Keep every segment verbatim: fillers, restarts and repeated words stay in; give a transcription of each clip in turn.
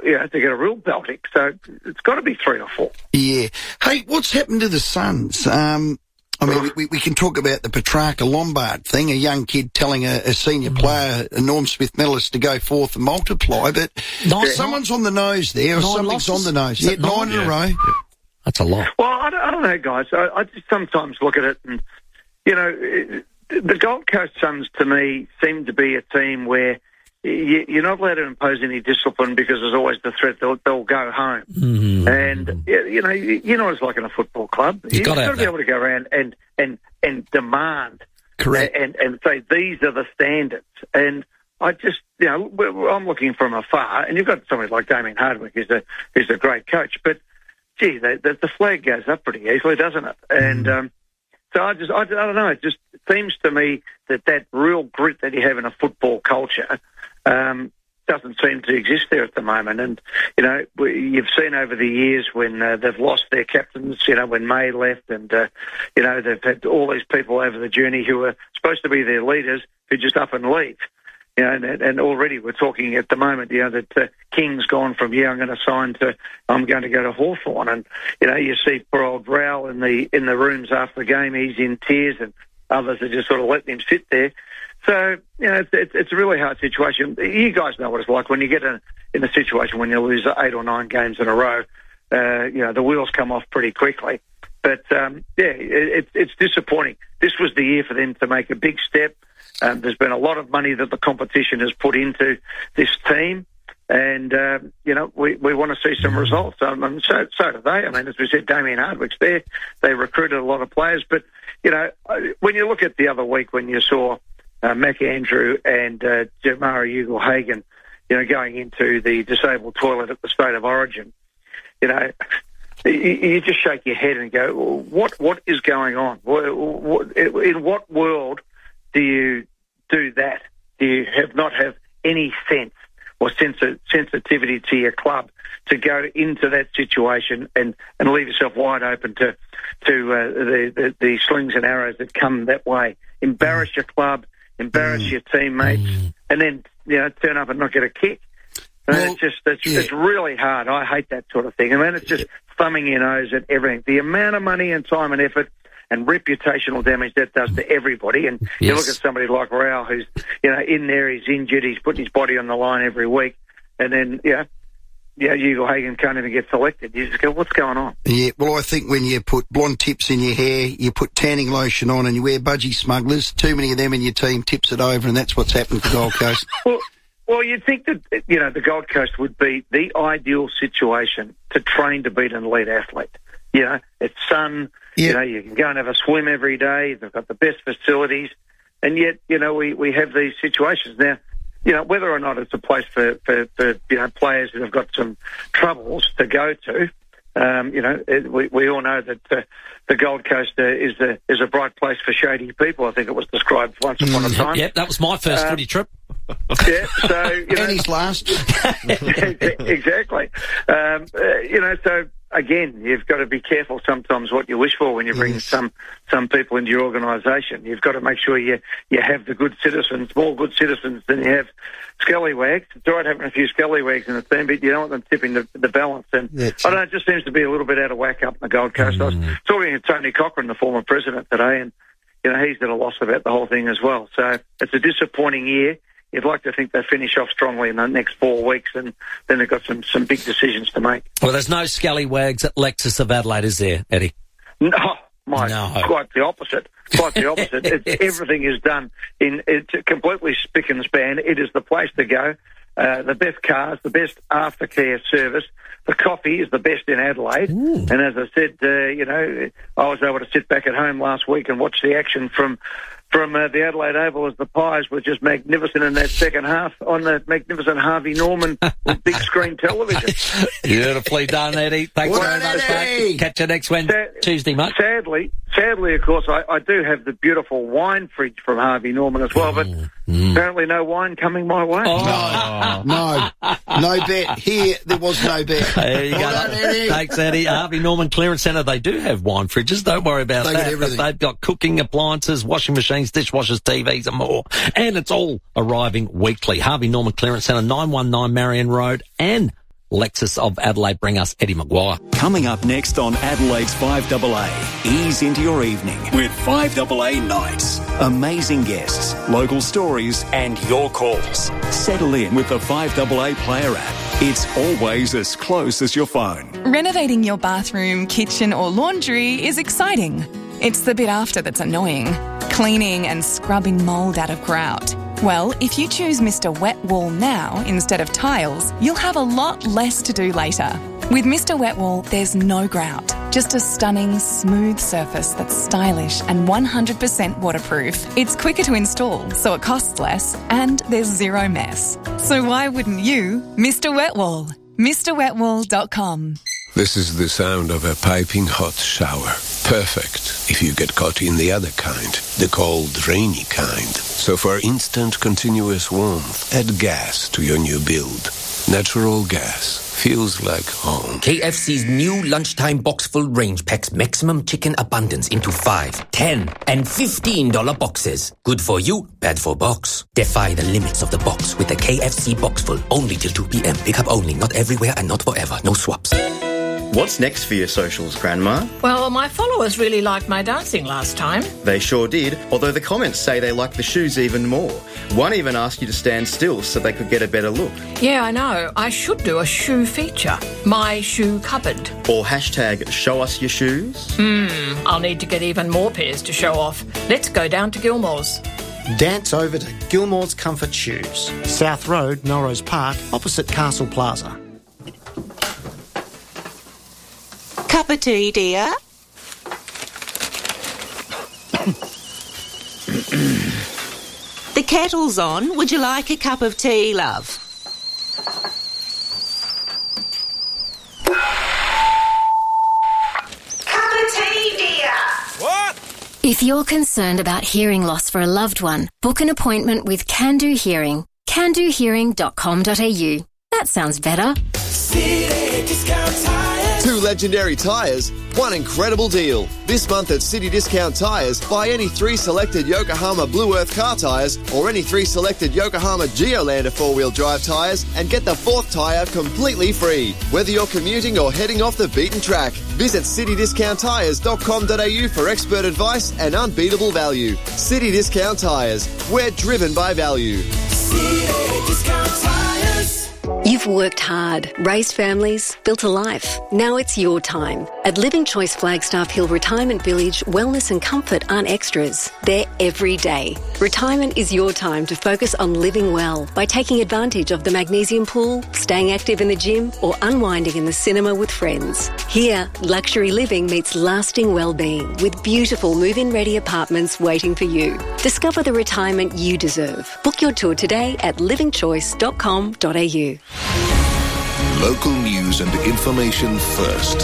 you know, to get a real belting. So it's got to be three or four. Yeah. Hey, what's happened to the Suns? Um, I mean, we, we can talk about the Petrarca Lombard thing, a young kid telling a, a senior player, a Norm Smith medalist, to go forth and multiply, but Nine, someone's on the nose there, or nine something's losses? on the nose. Is Yeah, that nine nine? in a row. Yeah. That's a lot. Well, I don't, I don't know, guys. I, I just sometimes look at it and, you know, it, the Gold Coast Suns, to me, seem to be a team where you, you're not allowed to impose any discipline because there's always the threat they'll, they'll go home. Mm-hmm. And, you know, you know what it's like in a football club. You've You've got to got have to be that. able to go around and, and, and demand. Correct. And, and say, these are the standards. And I just, you know, I'm looking from afar, and you've got somebody like Damien Hardwick, who's a, who's a great coach, but, gee, the, the, the flag goes up pretty easily, doesn't it? And um, so I just, I, I don't know, it just seems to me that that real grit that you have in a football culture um, doesn't seem to exist there at the moment. And, you know, we, you've seen over the years when uh, they've lost their captains, you know, when May left and, uh, you know, they've had all these people over the journey who are supposed to be their leaders who just up and leave. You know, and, and already we're talking at the moment, you know, that uh, King's gone from, yeah, I'm going to sign to, I'm going to go to Hawthorn. And, you know, you see poor old Rowell in the in the rooms after the game, he's in tears, and others are just sort of letting him sit there. So, you know, it's, it's, it's a really hard situation. You guys know what it's like when you get in, in a situation when you lose eight or nine games in a row. Uh, you know, the wheels come off pretty quickly. But, um, yeah, it, it's disappointing. This was the year for them to make a big step. Um, there's been a lot of money that the competition has put into this team, and, uh, you know, we, we want to see some results. Um, and so, so do they. I mean, as we said, Damien Hardwick's there. They recruited a lot of players. But, you know, when you look at the other week when you saw uh, Mac Andrew and uh, Jamara Ugle-Hagan, you know, going into the disabled toilet at the State of Origin, you know, you, you just shake your head and go, well, what what is going on? What, what, in what world do you do that? Do you have not have any sense or sensi- sensitivity to your club to go into that situation and, and leave yourself wide open to to uh, the, the the slings and arrows that come that way? Embarrass mm. your club, embarrass mm. your teammates, mm. and then, you know, turn up and not get a kick. And well, it's just it's, yeah. it's really hard. I hate that sort of thing. I mean, it's just thumbing your nose at everything. The amount of money and time and effort and reputational damage that does to everybody. And yes. you look at somebody like Rowell, who's, you know, in there, he's injured, he's putting his body on the line every week, and then, you know, yeah, Ugle-Hagan can't even get selected. You just go, what's going on? Yeah, well, I think when you put blonde tips in your hair, you put tanning lotion on, and you wear budgie smugglers, too many of them in your team tips it over, and that's what's happened for Gold Coast. well, well, you'd think that, you know, the Gold Coast would be the ideal situation to train to beat an elite athlete. You know, it's sun. Yep. You know, you can go and have a swim every day. They've got the best facilities. And yet, you know, we, we have these situations. Now, you know, whether or not it's a place for, for, for you know, players that have got some troubles to go to, um, you know, it, we, we all know that uh, the Gold Coast uh, is, a, is a bright place for shady people. I think it was described once upon a time. Yep, that was my first uh, footy trip. Yeah, so, you know. And his last. Exactly. Um, uh, you know, so, again, you've got to be careful sometimes what you wish for when you bring yes. some some people into your organisation. You've got to make sure you you have the good citizens, more good citizens than you have scallywags. It's all right having a few scallywags in the team, but you don't want them tipping the, the balance. And That's I don't know, it just seems to be a little bit out of whack up in the Gold Coast. Mm. I was talking to Tony Cochrane, the former president, today, and, you know, he's at a loss about the whole thing as well. So it's a disappointing year. You'd like to think they finish off strongly in the next four weeks, and then they've got some, some big decisions to make. Well, there's no scallywags at Lexus of Adelaide, is there, Eddie? No, Mike, no. Quite the opposite. Quite the opposite. It's, yes. Everything is done in it's completely spick and span. It is the place to go. Uh, the best cars, the best aftercare service. The coffee is the best in Adelaide. Ooh. And as I said, uh, you know, I was able to sit back at home last week and watch the action from from uh, the Adelaide Oval as the Pies were just magnificent in that second half on the magnificent Harvey Norman big screen television. Beautifully done, Eddie. Thanks well, very much, Eddie. mate. Catch you next Wednesday, Sad- Tuesday, mate. Sadly, sadly, of course, I, I do have the beautiful wine fridge from Harvey Norman as well, but mm. apparently no wine coming my way. Oh. No, no, no bet. Here, there was no bet. There you go. Done, Eddie. Thanks, Eddie. Harvey Norman Clearance Centre, they do have wine fridges. Don't worry about they that. But they've got cooking appliances, washing machines, dishwashers, T Vs and more. And it's all arriving weekly. Harvey Norman Clearance Centre, nine one nine Marion Road and Lexus of Adelaide bring us Eddie Maguire. Coming up next on Adelaide's five A A, ease into your evening with five A A Nights. Amazing guests, local stories and your calls. Settle in with the five A A Player app. It's always as close as your phone. Renovating your bathroom, kitchen or laundry is exciting. It's the bit after that's annoying. Cleaning and scrubbing mould out of grout. Well, if you choose Mister Wet Wall now instead of tiles, you'll have a lot less to do later. With Mister Wet Wall, there's no grout, just a stunning, smooth surface that's stylish and one hundred percent waterproof. It's quicker to install, so it costs less, and there's zero mess. So why wouldn't you? Mister Wet Wall. Mr wet wall dot com. This is the sound of a piping hot shower. Perfect if you get caught in the other kind, the cold, rainy kind. So for instant, continuous warmth, add gas to your new build. Natural gas feels like home. K F C's new lunchtime box full range packs maximum chicken abundance into five, ten, and fifteen dollar boxes. Good for you, bad for box. Defy the limits of the box with the K F C box full. Only till two p.m. Pick up only, not everywhere and not forever. No swaps. What's next for your socials, Grandma? Well, my followers really liked my dancing last time. They sure did, although the comments say they like the shoes even more. One even asked you to stand still so they could get a better look. Yeah, I know. I should do a shoe feature. My shoe cupboard. Or hashtag show us your shoes. Hmm, I'll need to get even more pairs to show off. Let's go down to Gilmore's. Dance over to Gilmore's Comfort Shoes. South Road, Melrose Park, opposite Castle Plaza. Cup of tea, dear? The kettle's on. Would you like a cup of tea, love? Cup of tea, dear. What? If you're concerned about hearing loss for a loved one, book an appointment with Can Do Hearing. can do hearing dot com dot a u. That sounds better. City Discount Tires. Two legendary tyres, one incredible deal. This month at City Discount Tyres, buy any three selected Yokohama Blue Earth car tyres or any three selected Yokohama Geolander four-wheel drive tyres and get the fourth tyre completely free. Whether you're commuting or heading off the beaten track, visit city discount tyres dot com dot a u for expert advice and unbeatable value. City Discount Tyres, we're driven by value. City Discount Tires. You've worked hard, raised families, built a life. Now it's your time. At Living Choice Flagstaff Hill Retirement Village, wellness and comfort aren't extras. They're every day. Retirement is your time to focus on living well by taking advantage of the magnesium pool, staying active in the gym, or unwinding in the cinema with friends. Here, luxury living meets lasting well-being with beautiful move-in ready apartments waiting for you. Discover the retirement you deserve. Book your tour today at living choice dot com dot a u. Local news and information first.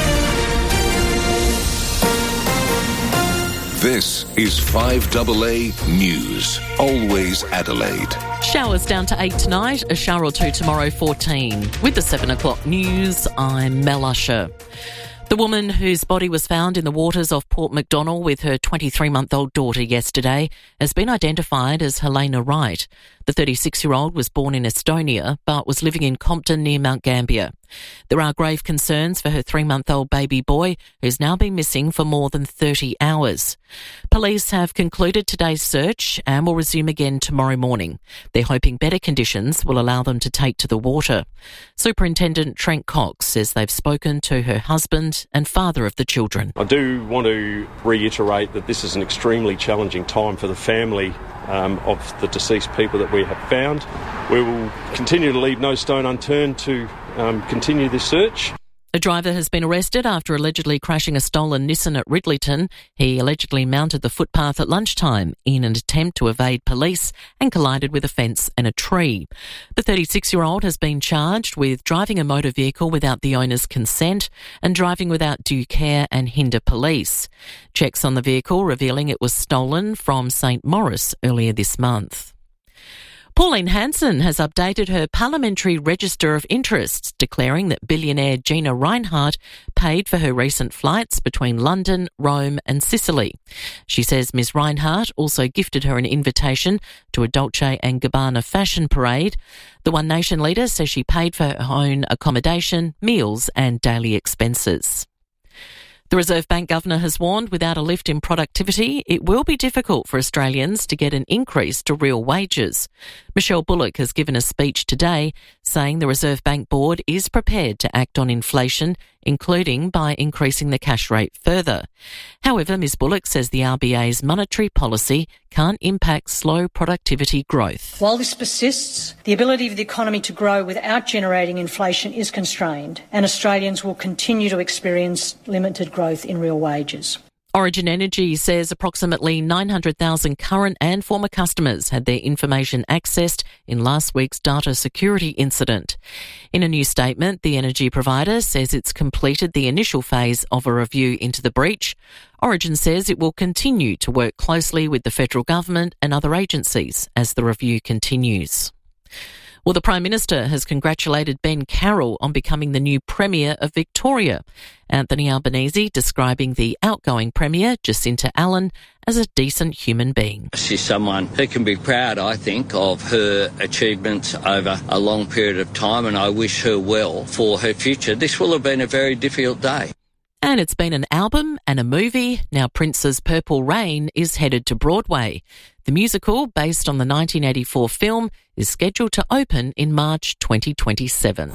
This is five A A News. Always Adelaide. Showers down to eight tonight, a shower or two tomorrow, fourteen. With the seven o'clock news, I'm Mel Usher. The woman whose body was found in the waters off Port MacDonnell with her twenty-three-month-old daughter yesterday has been identified as Helena Wright. The thirty-six-year-old was born in Estonia but was living in Compton near Mount Gambier. There are grave concerns for her three-month-old baby boy who's now been missing for more than thirty hours. Police have concluded today's search and will resume again tomorrow morning. They're hoping better conditions will allow them to take to the water. Superintendent Trent Cox says they've spoken to her husband and father of the children. I do want to reiterate that this is an extremely challenging time for the family um, of the deceased people that we have found. We will continue to leave no stone unturned to um, continue this search. A driver has been arrested after allegedly crashing a stolen Nissan at Ridleyton. He allegedly mounted the footpath at lunchtime in an attempt to evade police and collided with a fence and a tree. The thirty-six-year-old has been charged with driving a motor vehicle without the owner's consent and driving without due care and hinder police. Checks on the vehicle revealing it was stolen from Saint Maurice earlier this month. Pauline Hanson has updated her parliamentary register of interests, declaring that billionaire Gina Rinehart paid for her recent flights between London, Rome and Sicily. She says Miz Rinehart also gifted her an invitation to a Dolce and Gabbana fashion parade. The One Nation leader says she paid for her own accommodation, meals and daily expenses. The Reserve Bank Governor has warned without a lift in productivity, it will be difficult for Australians to get an increase to real wages. Michelle Bullock has given a speech today saying the Reserve Bank Board is prepared to act on inflation, including by increasing the cash rate further. However, Miz Bullock says the R B A's monetary policy can't impact slow productivity growth. While this persists, the ability of the economy to grow without generating inflation is constrained, and Australians will continue to experience limited growth in real wages. Origin Energy says approximately nine hundred thousand current and former customers had their information accessed in last week's data security incident. In a new statement, the energy provider says it's completed the initial phase of a review into the breach. Origin says it will continue to work closely with the federal government and other agencies as the review continues. Well, the Prime Minister has congratulated Ben Carroll on becoming the new Premier of Victoria. Anthony Albanese describing the outgoing Premier, Jacinta Allen, as a decent human being. She's someone who can be proud, I think, of her achievements over a long period of time, and I wish her well for her future. This will have been a very difficult day. And it's been an album and a movie. Now Prince's Purple Rain is headed to Broadway. The musical, based on the nineteen eighty-four film, is scheduled to open in March twenty twenty-seven.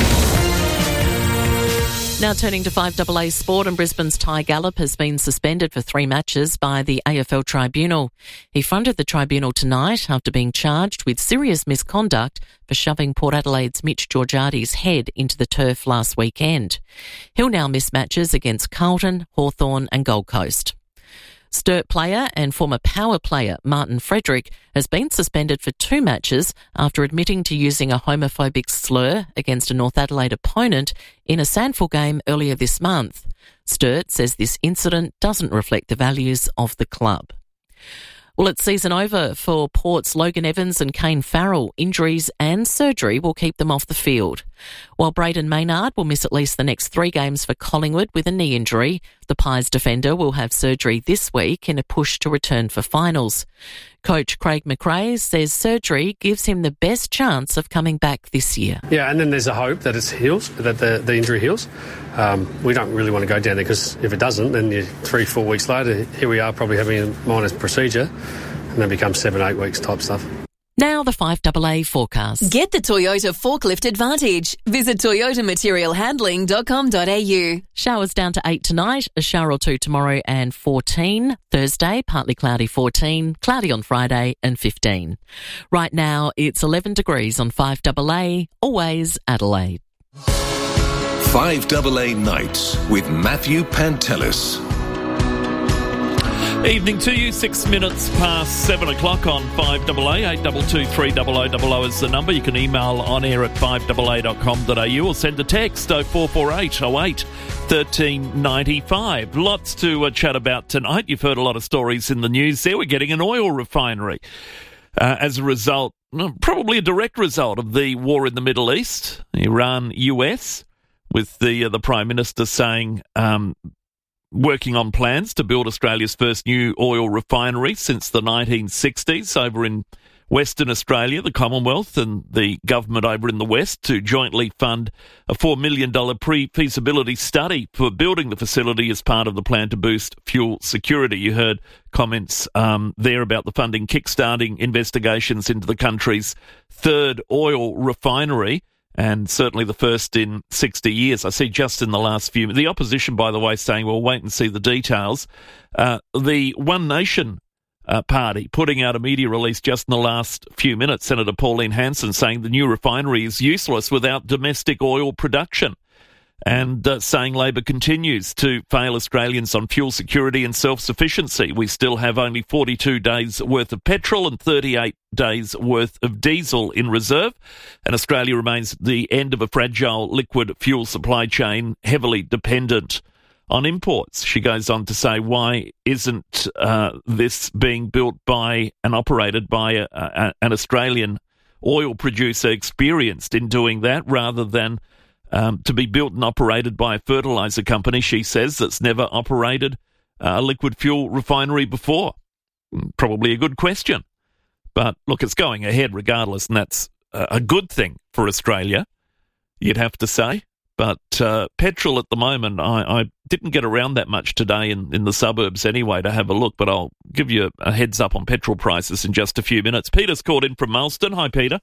Now turning to five A A sport, and Brisbane's Ty Gallop has been suspended for three matches by the A F L Tribunal. He fronted the tribunal tonight after being charged with serious misconduct for shoving Port Adelaide's Mitch Georgiades' head into the turf last weekend. He'll now miss matches against Carlton, Hawthorn and Gold Coast. Sturt player and former Power player Martin Frederick has been suspended for two matches after admitting to using a homophobic slur against a North Adelaide opponent in a Sandford game earlier this month. Sturt says this incident doesn't reflect the values of the club. Well, it's season over for Port's Logan Evans and Kane Farrell. Injuries and surgery will keep them off the field. While Braden Maynard will miss at least the next three games for Collingwood with a knee injury, the Pies defender will have surgery this week in a push to return for finals. Coach Craig McRae says surgery gives him the best chance of coming back this year. Yeah, and then there's a hope that it heals, that the, the injury heals. Um, we don't really want to go down there because if it doesn't, then you, three, four weeks later, here we are probably having a minor procedure and then becomes seven, eight weeks type stuff. Now the five A A forecast. Get the Toyota Forklift Advantage. Visit toyota material handling dot com dot a u. Showers down to eight tonight, a shower or two tomorrow and fourteen. Thursday, partly cloudy fourteen, cloudy on Friday and fifteen. Right now, it's eleven degrees on five A A, always Adelaide. five A A Nights with Matthew Pantelis. Evening to you, six minutes past seven o'clock on five A A, eight two two three double oh double oh is the number. You can email on air at five A A dot com dot a u or send a text oh four four eight oh eight one three nine five. Lots to uh, chat about tonight. You've heard a lot of stories in the news there. We're getting an oil refinery uh, as a result, probably a direct result of the war in the Middle East, Iran U S, with the, uh, the Prime Minister saying... Um, working on plans to build Australia's first new oil refinery since the nineteen sixties over in Western Australia, the Commonwealth and the government over in the West to jointly fund a four million dollars pre-feasibility study for building the facility as part of the plan to boost fuel security. You heard comments um, there about the funding kickstarting investigations into the country's third oil refinery. And certainly the first in sixty years. I see just in the last few... The opposition, by the way, saying, well, wait and see the details. Uh, the One Nation uh, party putting out a media release just in the last few minutes, Senator Pauline Hanson saying the new refinery is useless without domestic oil production. And uh, saying Labor continues to fail Australians on fuel security and self-sufficiency. We still have only forty-two days worth of petrol and thirty-eight days worth of diesel in reserve. And Australia remains the end of a fragile liquid fuel supply chain, heavily dependent on imports. She goes on to say, why isn't uh, this being built by and operated by a, a, an Australian oil producer experienced in doing that rather than um, to be built and operated by a fertiliser company, she says, that's never operated a liquid fuel refinery before. Probably a good question. But, look, it's going ahead regardless, and that's a good thing for Australia, you'd have to say. But uh, petrol at the moment, I, I didn't get around that much today in, in the suburbs anyway to have a look, but I'll give you a heads up on petrol prices in just a few minutes. Peter's called in from Marsden. Hi, Peter.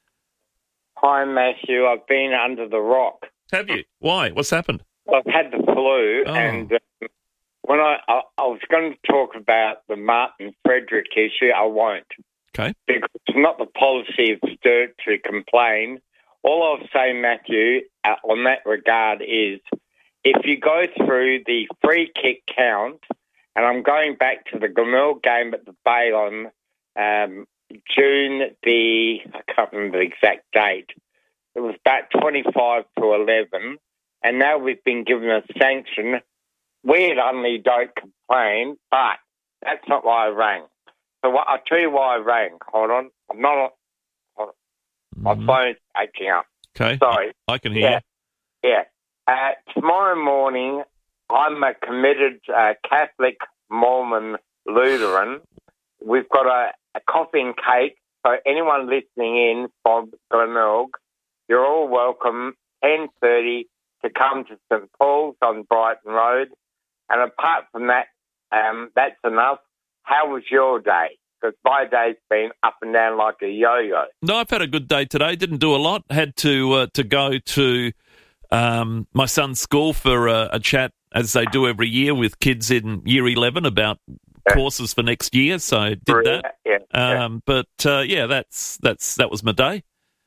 Hi, Matthew. I've been under the rock. Have you? Why? What's happened? I've had the flu, Oh. and um, when I, I I was going to talk about the Martin Frederick issue, I won't. Okay. Because it's not the policy of Sturt to complain. All I'll say, Matthew, uh, on that regard is if you go through the free kick count, and I'm going back to the Glenelg game at the Bay on um, June the, I can't remember the exact date, it was about twenty-five to eleven, and now we've been given a sanction. We only don't complain, but that's not why I rang. So what, I'll tell you why I rang. Hold on. I'm not... Hold on. My phone's acting up. Okay. Sorry. I can hear Yeah. Yeah. Uh, tomorrow morning, I'm a committed uh, Catholic, Mormon, Lutheran. We've got a, a coffee and cake. So anyone listening in from Glenelg, you're all welcome, ten thirty, to come to St Paul's on Brighton Road. And apart from that, um, that's enough. How was your day? Because my day's been up and down like a yo-yo. No, I've had a good day today. Didn't do a lot. Had to uh, to go to um, my son's school for a, a chat, as they do every year, with kids in year eleven about yeah. courses for next year. So I did Brilliant. that. Yeah, yeah. Um, but uh, yeah, that's that's that was my day.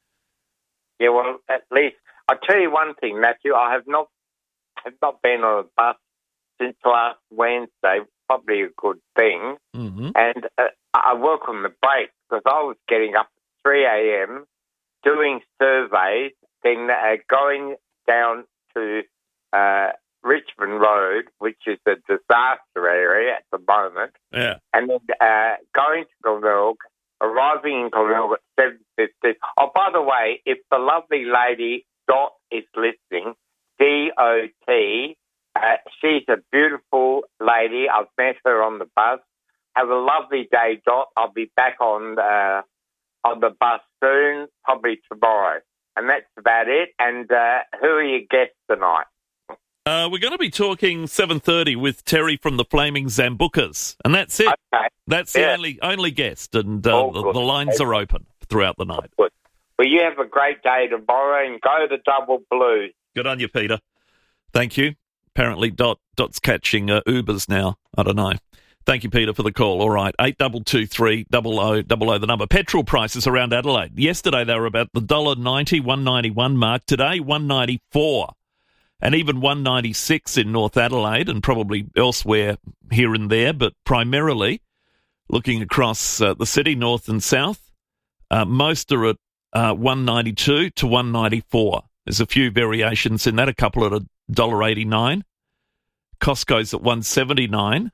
Yeah, well, at least I'll tell you one thing, Matthew. I have not have not been on a bus since last Wednesday. Probably a good thing. Mm-hmm. And uh, I work on the break because I was getting up at three a.m. doing surveys, then uh, going down to uh, Richmond Road, which is a disaster area at the moment, Yeah. and then uh, going to Glenelg, arriving in Glenelg at seven fifty. Oh, by the way, if the lovely lady Dot is listening, D O T, uh, she's a beautiful lady. I've met her on the bus. Have a lovely day, Dot. I'll be back on uh, on the bus soon, probably tomorrow. And that's about it. And uh, who are your guests tonight? Uh, we're going to be talking seven thirty with Terry from the Flaming Zambucas, and that's it. Okay. That's the Yeah. only only guest, and uh, Oh, the, good. the lines are open throughout the night. Good. Well, you have a great day tomorrow and go the double blues. Good on you, Peter. Thank you. Apparently, Dot Dot's catching uh, Ubers now. I don't know. Thank you, Peter, for the call. All right, eight double two three double o double o the number. Petrol prices around Adelaide. Yesterday they were about the one dollar ninety, one ninety-one mark. Today one ninety-four, and even one ninety-six in North Adelaide, and probably elsewhere here and there. But primarily, looking across uh, the city, north and south, uh, most are at uh, one ninety-two to one ninety-four. There's a few variations in that. A couple at a one dollar eighty-nine. Costco's at one seventy-nine.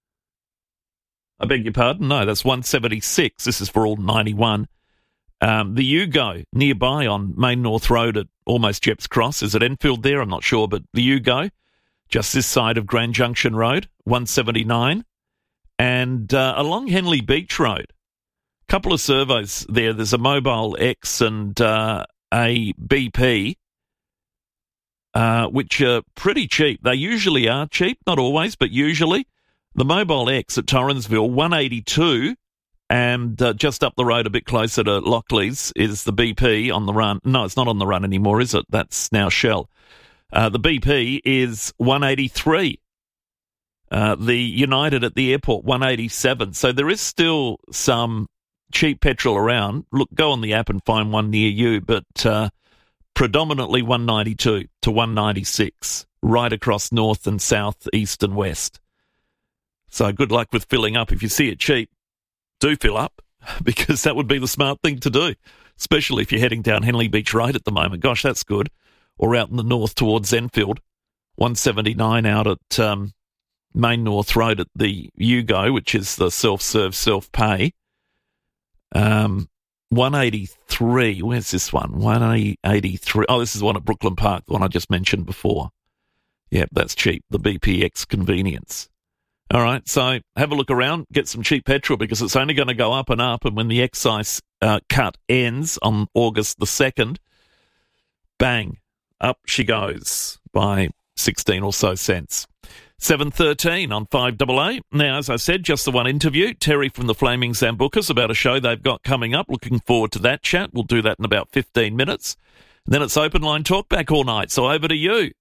I beg your pardon? No, that's one seventy-six. This is for all ninety-one. Um, the Yugo nearby on Main North Road at almost Jepp's Cross. Is it Enfield there? I'm not sure, but the Yugo, just this side of Grand Junction Road, one seventy-nine. And uh, along Henley Beach Road, a couple of servos there. There's a Mobile X and uh, a B P, uh, which are pretty cheap. They usually are cheap, not always, but usually. The Mobile X at Torrensville, one eighty-two, and uh, just up the road a bit closer to Lockley's is the B P on the run. No, it's not on the run anymore, is it? That's now Shell. Uh, the B P is one eighty-three. Uh, the United at the airport, one eighty-seven. So there is still some cheap petrol around. Look, go on the app and find one near you, but uh, predominantly one ninety-two to one ninety-six, right across north and south, east and west. So good luck with filling up. If you see it cheap, do fill up, because that would be the smart thing to do, especially if you're heading down Henley Beach Road at the moment. Gosh, that's good. Or out in the north towards Enfield, one seventy-nine out at um, Main North Road at the Yugo, which is the self-serve, self-pay. Um, one eighty-three. Where's this one? one eighty-three. Oh, this is one at Brooklyn Park, the one I just mentioned before. Yep, that's cheap. The B P X convenience. All right, so have a look around, get some cheap petrol because it's only going to go up and up. And when the excise uh, cut ends on August the second, bang, up she goes by sixteen or so cents. seven thirteen on five double A. Now, as I said, just the one interview. Terry from the Flaming Zambucas about a show they've got coming up. Looking forward to that chat. We'll do that in about fifteen minutes. And then it's open line talk back all night. So over to you.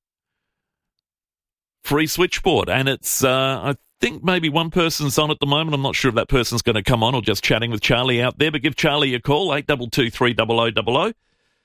Free switchboard. And it's, uh, I think maybe one person's on at the moment. I'm not sure if that person's going to come on or just chatting with Charlie out there. But give Charlie a call, eight two two three zero zero zero zero.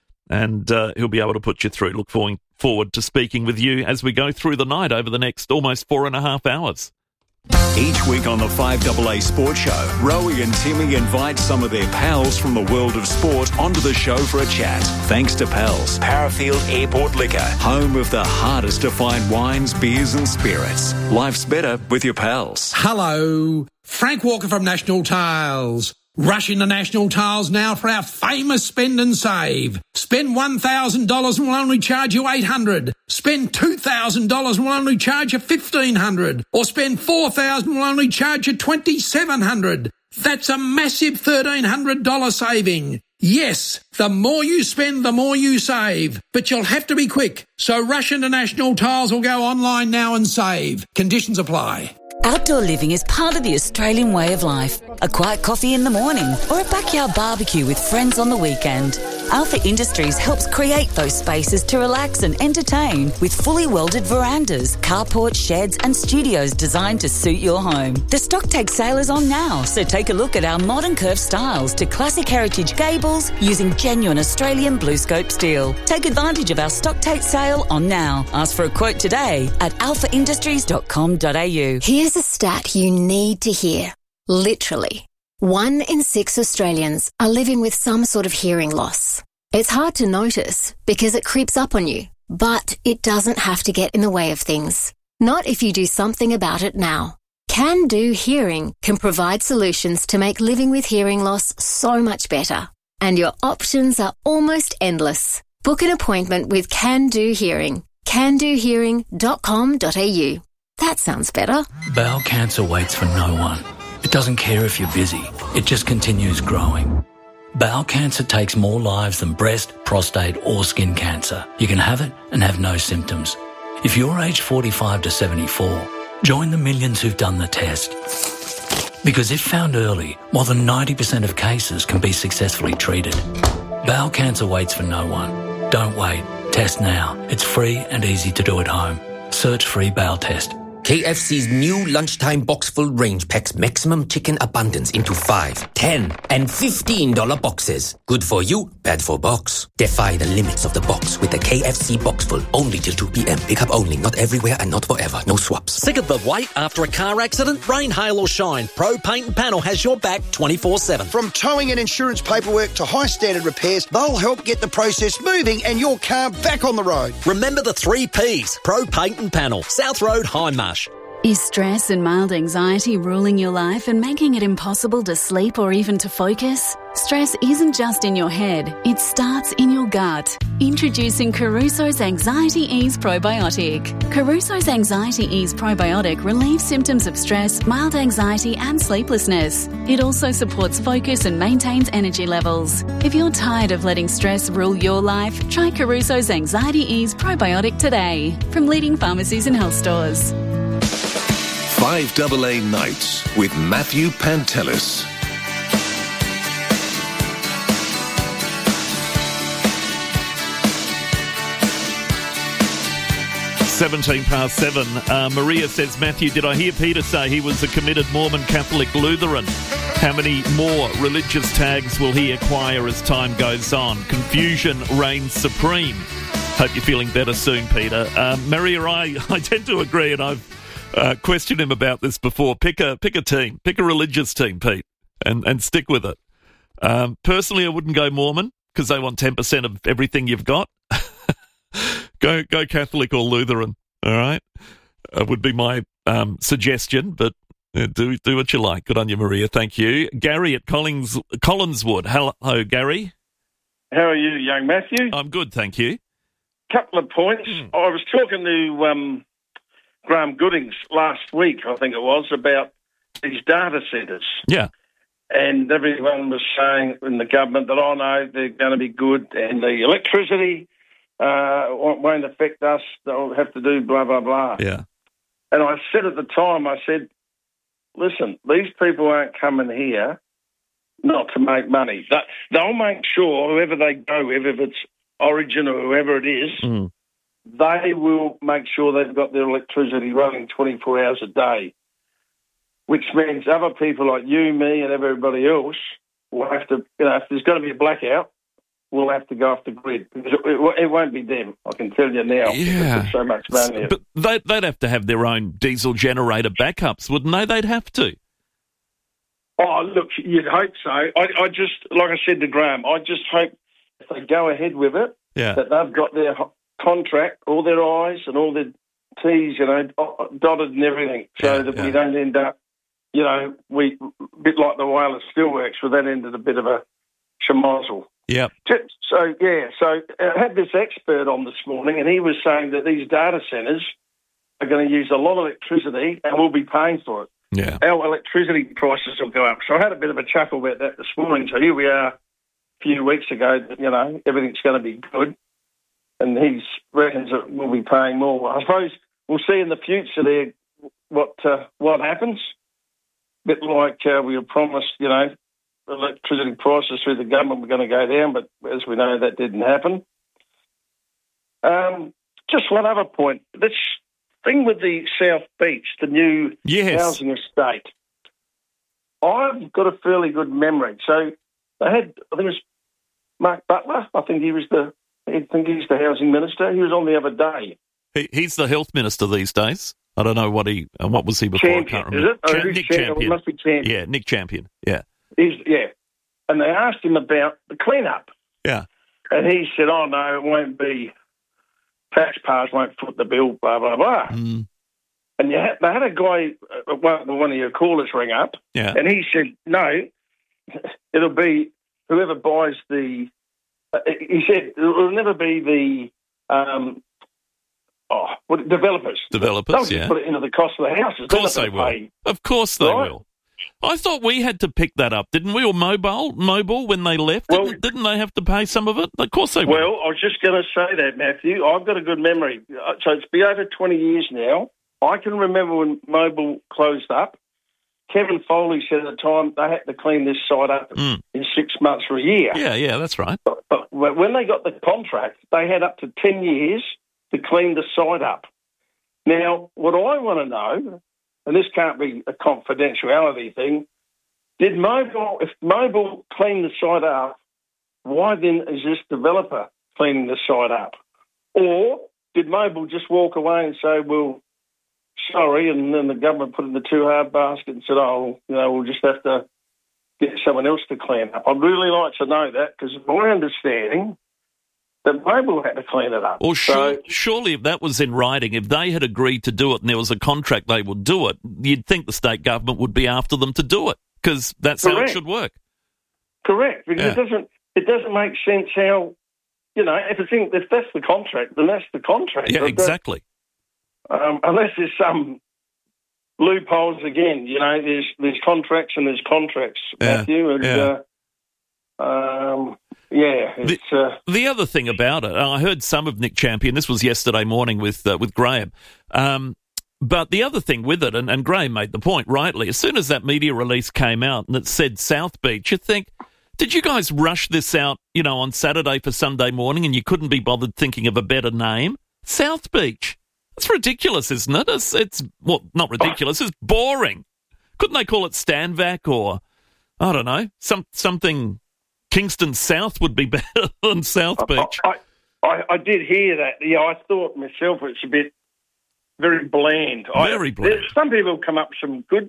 And uh, he'll be able to put you through. Look forward, forward to speaking with you as we go through the night over the next almost four and a half hours. Each week on the five double A Sports Show, Rowie and Timmy invite some of their pals from the world of sport onto the show for a chat. Thanks to Pals, Parafield Airport Liquor, home of the hardest to find wines, beers and spirits. Life's better with your pals. Hello, Frank Walker from National Tiles. Rush into National Tiles now for our famous spend and save. Spend one thousand dollars and we'll only charge you eight hundred dollars. Spend two thousand dollars and we'll only charge you fifteen hundred dollars. Or spend four thousand dollars and we'll only charge you twenty-seven hundred dollars. That's a massive thirteen hundred dollars saving. Yes, the more you spend, the more you save. But you'll have to be quick. So rush into National Tiles or go online now and save. Conditions apply. Outdoor living is part of the Australian way of life. A quiet coffee in the morning or a backyard barbecue with friends on the weekend. Alpha Industries helps create those spaces to relax and entertain with fully welded verandas, carports, sheds and studios designed to suit your home. The stock take sale is on now, so take a look at our modern curved styles to classic heritage gables using genuine Australian blue scope steel. Take advantage of our stock take sale on now. Ask for a quote today at alpha industries dot com dot a u. Here's a stat you need to hear. Literally, one in six Australians are living with some sort of hearing loss. It's hard to notice because it creeps up on you, but it doesn't have to get in the way of things. Not if you do something about it now. Can Do Hearing can provide solutions to make living with hearing loss so much better. And your options are almost endless. Book an appointment with Can Do Hearing. can do hearing dot com dot a u. That sounds better. Bowel cancer waits for no one. It doesn't care if you're busy. It just continues growing. Bowel cancer takes more lives than breast, prostate or skin cancer. You can have it and have no symptoms. If you're aged forty-five to seventy-four, join the millions who've done the test. Because if found early, more than ninety percent of cases can be successfully treated. Bowel cancer waits for no one. Don't wait. Test now. It's free and easy to do at home. Search Free Bowel Test. K F C's new lunchtime box full range packs maximum chicken abundance into five, ten, and fifteen dollar boxes. Good for you, bad for box. Defy the limits of the box with the K F C box full. Only till two p.m. Pickup only, not everywhere and not forever. No swaps. Sick of the wait after a car accident? Rain, hail or shine, Pro Paint and Panel has your back twenty-four seven. From towing and insurance paperwork to high standard repairs, they'll help get the process moving and your car back on the road. Remember the three P's. Pro Paint and Panel, South Road, Hindmarsh. Is stress and mild anxiety ruling your life and making it impossible to sleep or even to focus? Stress isn't just in your head, it starts in your gut. Introducing Caruso's Anxiety Ease Probiotic. Caruso's Anxiety Ease Probiotic relieves symptoms of stress, mild anxiety and sleeplessness. It also supports focus and maintains energy levels. If you're tired of letting stress rule your life, try Caruso's Anxiety Ease Probiotic today from leading pharmacies and health stores. five double A Nights with Matthew Pantelis. seventeen past seven. Uh, Maria says, Matthew, did I hear Peter say he was a committed Mormon Catholic Lutheran? How many more religious tags will he acquire as time goes on? Confusion reigns supreme. Hope you're feeling better soon, Peter. Uh, Maria, I, I tend to agree, and I've Uh, questioned him about this before. Pick a pick a team, pick a religious team, Pete, and, and stick with it. Um, personally, I wouldn't go Mormon because they want ten percent of everything you've got. go go Catholic or Lutheran. All right, uh, would be my um, suggestion. But Yeah, do do what you like. Good on you, Maria. Thank you. Gary at Collins, Collinswood. Hello, Gary. How are you, young Matthew? I'm good, thank you. Couple of points. Mm. I was talking to um, Graham Goodings last week, I think it was, about these data centres. Yeah. And everyone was saying in the government that, oh, no, they're going to be good and the electricity uh, won't affect us. They'll have to do blah, blah, blah. Yeah. And I said at the time, I said, listen, these people aren't coming here not to make money. That, they'll make sure whoever they go with, if it's Origin or whoever it is, mm. they will make sure they've got their electricity running twenty-four hours a day, which means other people like you, me, and everybody else will have to, you know, if there's going to be a blackout, we'll have to go off the grid. Because it, it won't be them, I can tell you now. Yeah. There's so much money. But they'd, they'd have to have their own diesel generator backups, wouldn't they? They'd have to. Oh, look, you'd hope so. I, I just, like I said to Graham, I just hope if they go ahead with it, yeah. that they've got their contract, all their I's and all their T's, you know, dotted and everything, so yeah, that yeah. we don't end up, you know, we a bit like the Whaler Steelworks, where that ended a bit of a schmozzle. Yep. So, yeah, so I had this expert on this morning, and he was saying that these data centres are going to use a lot of electricity and we'll be paying for it. Yeah. Our electricity prices will go up. So I had a bit of a chuckle about that this morning. So here we are a few weeks ago, you know, everything's going to be good. And he reckons that we'll be paying more. I suppose we'll see in the future there what uh, what happens. A bit like uh, we were promised, you know, electricity prices through the government were going to go down, but as we know, that didn't happen. Um, just one other point. This thing with the South Beach, the new yes. housing estate, I've got a fairly good memory. So they had, I think it was Mark Butler. I think he was the, I think he's the housing minister. He was on the other day. He, he's the health minister these days. I don't know what he, uh, what was he before? Champion, I can't remember. Is it? Oh, Cha- Nick Champion. Champion. It must be Champion. Yeah, Nick Champion. Yeah. He's, yeah. And they asked him about the clean-up. Yeah. And he said, oh, no, it won't be, taxpayers won't foot the bill, blah, blah, blah. Mm. And you had, they had a guy, uh, one, one of your callers ring up, yeah. and he said, no, it'll be whoever buys the, uh, he said, it'll never be the, um, oh, what, developers. Developers, They'll just yeah. put it into the cost of the houses. Of course they will. Pay. Of course they Right? will. I thought we had to pick that up, didn't we? Or Mobile, Mobile when they left, Well, didn't, didn't they have to pay some of it? Of course they will. Well, I was just going to say that, Matthew. I've got a good memory. So it's been over twenty years now. I can remember when Mobile closed up. Kevin Foley said at the time they had to clean this site up mm. in six months or a year. Yeah, yeah, that's right. But, but when they got the contract, they had up to ten years to clean the site up. Now, what I want to know, and this can't be a confidentiality thing, did Mobile, if Mobile cleaned the site up, why then is this developer cleaning the site up? Or did Mobile just walk away and say, well, sorry, and then the government put it in the too hard basket and said, oh, you know, we'll just have to get someone else to clean up? I'd really like to know that, because my understanding that Mobile had to clean it up. Well, sure, so, surely if that was in writing, if they had agreed to do it and there was a contract they would do it, you'd think the state government would be after them to do it, because that's Correct. how it should work. Correct, because Yeah. it doesn't it doesn't make sense how, you know, if it's in, if that's the contract, then that's the contract. Yeah, But that- exactly. Um, unless there's some loopholes again, you know, there's there's contracts and there's contracts, Yeah, Matthew, and yeah. uh, um, yeah, it's The, uh, the other thing about it, I heard some of Nick Champion, this was yesterday morning with uh, with Graham, um, but the other thing with it, and, and Graham made the point rightly, as soon as that media release came out and it said South Beach, you think, did you guys rush this out, you know, on Saturday for Sunday morning and you couldn't be bothered thinking of a better name? South Beach. It's ridiculous, isn't it? It's, it's well, not ridiculous, it's boring. Couldn't they call it Stanvac or, I don't know, some something, Kingston South would be better than South Beach. I, I, I did hear that. Yeah, I thought myself it's a bit very bland. Very I, bland. there- Some people come up with some good.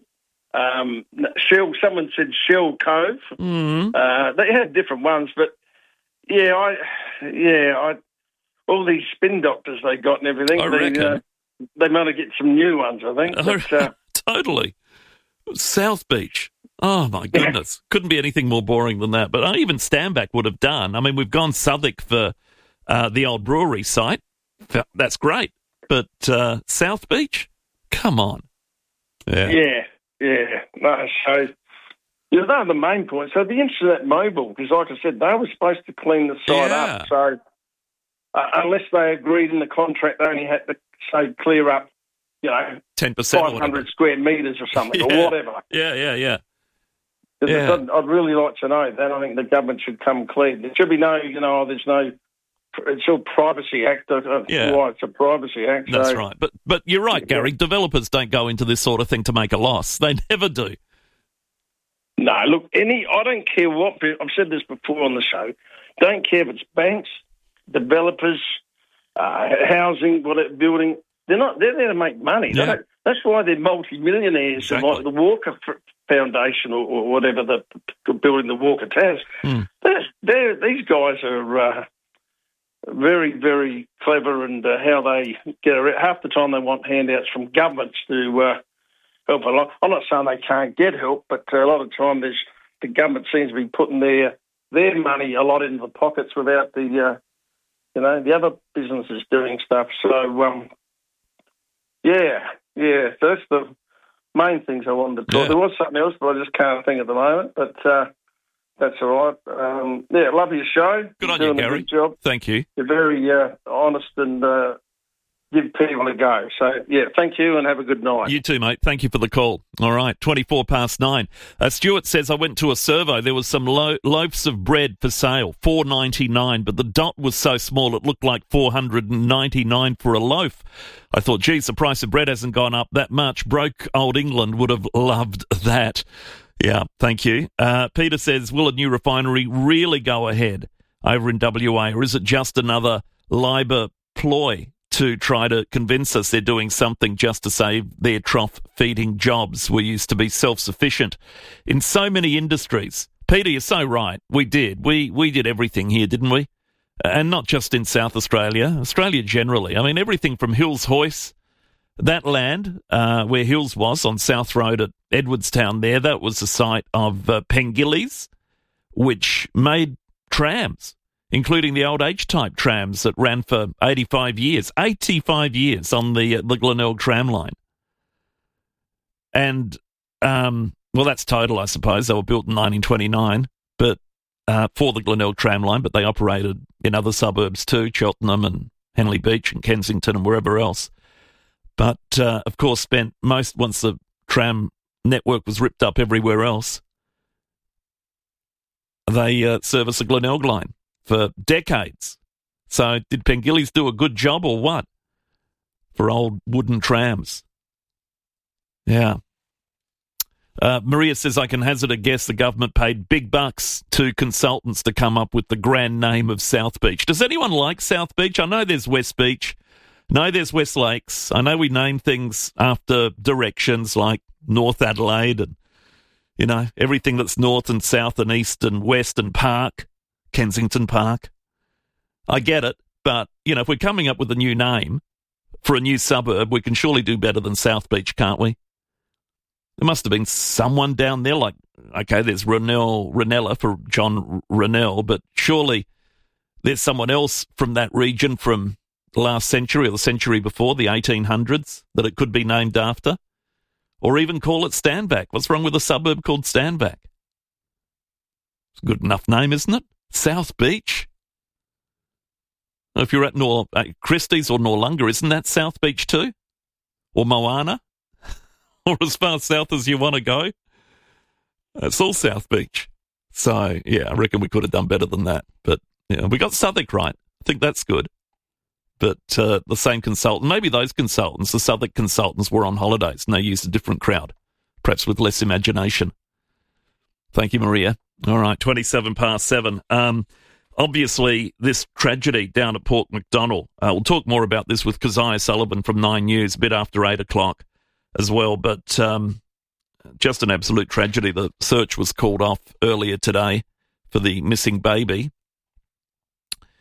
Um, Shell. Someone said Shell Cove. Mm-hmm. Uh, they had different ones, but yeah, I, yeah, I. All these spin doctors they got and everything. I they, reckon. Uh, they might get some new ones, I think. But, uh, Totally. South Beach. Oh, my goodness. Couldn't be anything more boring than that. But even Stanback would have done. I mean, we've gone Southwark for uh, the old brewery site. That's great. But uh, South Beach? Come on. Yeah, yeah. yeah. No, so, you know, they're the main points. So the Internet Mobile, because like I said, they were supposed to clean the site yeah. up. So uh, unless they agreed in the contract, they only had to, say, clear up, you know, ten percent five hundred square metres or something, yeah. or whatever. Yeah, yeah, yeah. yeah. I'd, I'd really like to know that. I think the government should come clean. There should be no, you know, there's no, it's all Privacy Act. Yeah. Why it's a Privacy Act. That's so. right. But but you're right, Gary. Developers don't go into this sort of thing to make a loss. They never do. No, look, any. I don't care what. I've said this before on the show. Don't care if it's banks, developers, uh, housing, whatever, building. They're not. They're there to make money. Yeah. They don't, that's why they're multi-millionaires, Exactly. like the Walker Foundation or, or whatever, the building the Walker Towers. Mm. They're, they're, these guys are uh, very, very clever, and uh, how they get around. Half the time they want handouts from governments to uh, help a lot. I'm not saying they can't get help, but uh, a lot of time there's the government seems to be putting their their money a lot into the pockets without the uh, you know the other businesses doing stuff. So um, yeah, yeah, that's the main things I wanted to talk. Yeah. There was something else, but I just can't think at the moment. But uh, that's all right. Um, yeah, love your show. Good on You're you, doing a Gary. good job. Thank you. You're very uh, honest and uh, give people a go. So, yeah, thank you and have a good night. You too, mate. Thank you for the call. All right, twenty-four past nine. Uh, Stuart says, I went to a servo. There was some lo- loaves of bread for sale, four ninety-nine, but the dot was so small it looked like four ninety-nine for a loaf. I thought, geez, the price of bread hasn't gone up that much. Broke old England would have loved that. Yeah, thank you. Uh, Peter says, will a new refinery really go ahead over in W A, or is it just another Labor ploy to try to convince us they're doing something just to save their trough-feeding jobs? We used to be self-sufficient in so many industries. Peter, you're so right. We did. We we did everything here, didn't we? And not just in South Australia, Australia generally. I mean, everything from Hills Hoist, that land uh, where Hills was on South Road at Edwardstown there, that was the site of uh, Pengillies, which made trams, including the old H-type trams that ran for eighty-five years. eighty-five years on the, uh, the Glenelg tram line. And, um, well, that's total, I suppose. They were built in nineteen twenty-nine, but uh, for the Glenelg tram line, but they operated in other suburbs too, Cheltenham and Henley Beach and Kensington and wherever else. But, uh, of course, spent most, once the tram network was ripped up everywhere else, they uh, service the Glenelg line for decades. So did Pengillies do a good job or what for old wooden trams? Yeah. Uh, Maria says, I can hazard a guess the government paid big bucks to consultants to come up with the grand name of South Beach. Does anyone like South Beach? I know there's West Beach. No, there's West Lakes. I know we name things after directions like North Adelaide and, you know, everything that's north and south and east and west and Park, Kensington Park. I get it, but, you know, if we're coming up with a new name for a new suburb, we can surely do better than South Beach, can't we? There must have been someone down there like, okay, there's Rennell, Rennella for John Rennell, but surely there's someone else from that region from the last century or the century before, the eighteen hundreds, that it could be named after. Or even call it Stanback. What's wrong with a suburb called Stanback? It's a good enough name, isn't it? South Beach. If you're at Nor uh, Christie's or Noarlunga, isn't that South Beach too? Or Moana? Or as far south as you want to go? It's all South Beach. So, yeah, I reckon we could have done better than that. But, yeah, we got Southwark right. I think that's good. But uh, the same consultant, maybe those consultants, the Southwark consultants, were on holidays and they used a different crowd, perhaps with less imagination. Thank you, Maria. All right, twenty-seven past seven. Um, obviously, this tragedy down at Port MacDonnell, uh, we'll talk more about this with Keziah Sullivan from Nine News a bit after eight o'clock as well, but um, just an absolute tragedy. The search was called off earlier today for the missing baby.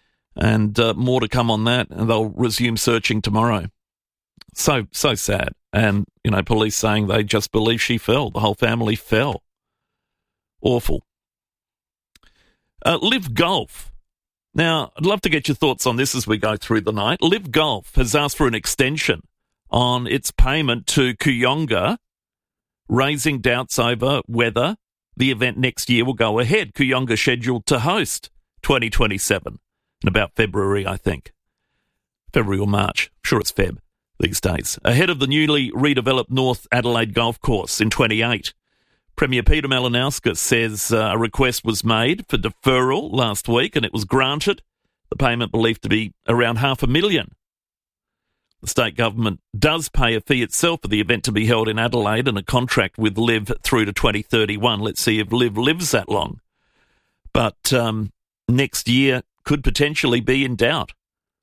And uh, more to come on that, and they'll resume searching tomorrow. So, so sad. And, you know, police saying they just believe she fell. The whole family fell. Awful. Uh, Live Golf. Now, I'd love to get your thoughts on this as we go through the night. Live Golf has asked for an extension on its payment to Kooyonga, raising doubts over whether the event next year will go ahead. Kooyonga scheduled to host twenty twenty-seven in about February, I think. February or March. I'm sure it's Feb these days. Ahead of the newly redeveloped North Adelaide Golf Course in twenty-eight. Premier Peter Malinauskas says uh, a request was made for deferral last week and it was granted. The payment believed to be around half a million. The state government does pay a fee itself for the event to be held in Adelaide and a contract with Live through to twenty thirty-one. Let's see if Live lives that long. But um, next year could potentially be in doubt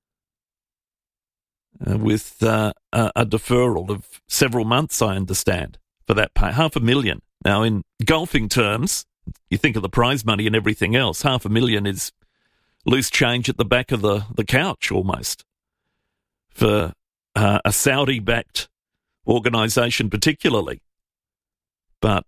uh, with uh, a, a deferral of several months, I understand, for that pay. Half a million. Now, in golfing terms, you think of the prize money and everything else, half a million is loose change at the back of the, the couch almost for uh, a Saudi-backed organisation particularly. But,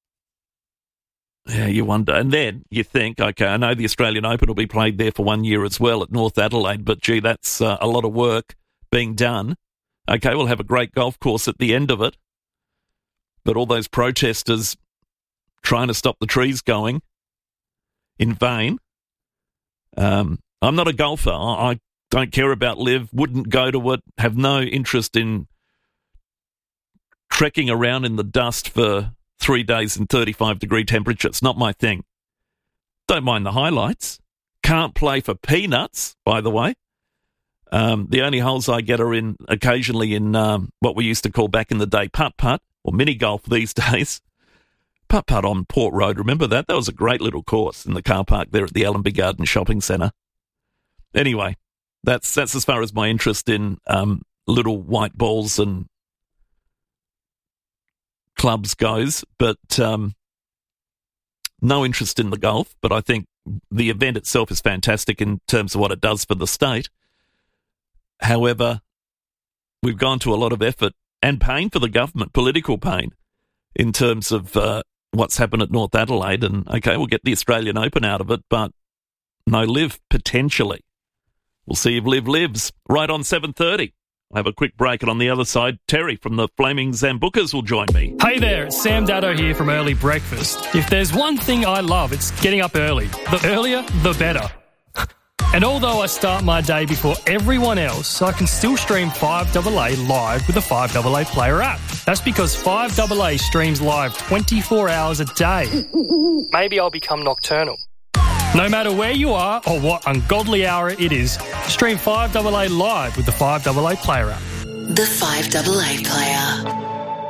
yeah, you wonder. And then you think, okay, I know the Australian Open will be played there for one year as well at North Adelaide, but, gee, that's uh, a lot of work being done. Okay, we'll have a great golf course at the end of it. But all those protesters trying to stop the trees going in vain. Um, I'm not a golfer. I don't care about Live, wouldn't go to it, have no interest in trekking around in the dust for three days in thirty-five degree temperature. It's not my thing. Don't mind the highlights. Can't play for peanuts, by the way. Um, the only holes I get are in occasionally in um, what we used to call back in the day putt-putt, or mini golf these days. Putt-putt on Port Road, remember that? That was a great little course in the car park there at the Allenby Garden Shopping Centre. Anyway, that's that's as far as my interest in um, little white balls and clubs goes, but um, no interest in the golf. But I think the event itself is fantastic in terms of what it does for the state. However, we've gone to a lot of effort and pain for the government, political pain, in terms of uh, what's happened at North Adelaide. And, okay, we'll get the Australian Open out of it, but no Live, potentially. We'll see if Live lives. Right on seven thirty. I'll have a quick break, and on the other side, Terry from the Flaming Zambucas will join me. Hey there, it's Sam Daddo here from Early Breakfast. If there's one thing I love, it's getting up early. The earlier, the better. And although I start my day before everyone else, I can still stream five A A live with the five A A Player app. That's because five A A streams live twenty-four hours a day. Maybe I'll become nocturnal. No matter where you are or what ungodly hour it is, stream five A A live with the five A A Player app. The five A A Player.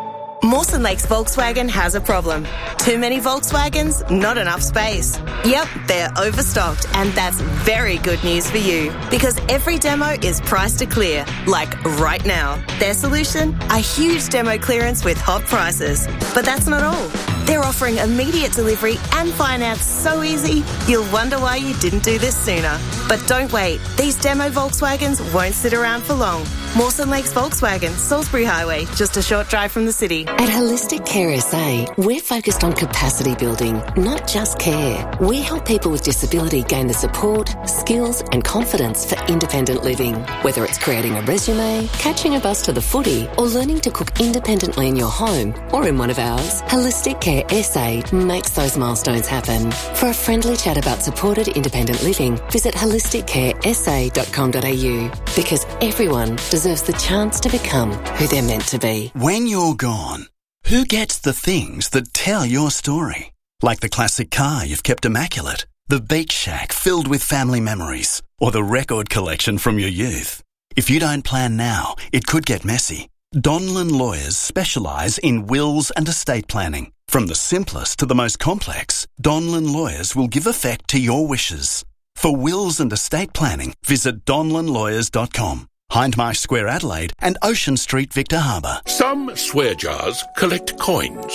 Mawson Lakes Volkswagen has a problem. Too many Volkswagens, not enough space. Yep, they're overstocked, and that's very good news for you because every demo is priced to clear, like right now. Their solution? A huge demo clearance with hot prices. But that's not all. They're offering immediate delivery and finance so easy, you'll wonder why you didn't do this sooner. But don't wait. These demo Volkswagens won't sit around for long. Mawson Lakes Volkswagen, Salisbury Highway, just a short drive from the city. At Holistic Care S A, we're focused on capacity building, not just care. We help people with disability gain the support, skills and confidence for independent living. Whether it's creating a resume, catching a bus to the footy, or learning to cook independently in your home or in one of ours, Holistic Care S A makes those milestones happen. For a friendly chat about supported independent living, visit holistic care s a dot com dot a u because everyone deserves the chance to become who they're meant to be. When you're gone, who gets the things that tell your story? Like the classic car you've kept immaculate, the beach shack filled with family memories, or the record collection from your youth. If you don't plan now, it could get messy. Donlan Lawyers specialise in wills and estate planning. From the simplest to the most complex, Donlan Lawyers will give effect to your wishes. For wills and estate planning, visit donlan lawyers dot com. Hindmarsh Square, Adelaide, and Ocean Street, Victor Harbour. Some swear jars collect coins.